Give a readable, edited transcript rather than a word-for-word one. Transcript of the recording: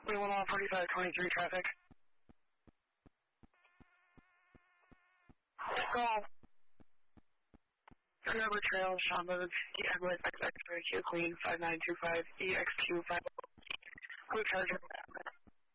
21 on 4523 traffic. Call. Trevor Trail, Sean Levins, Edward, X-Ray, Q Queen, 5925, EX250. Quick charger.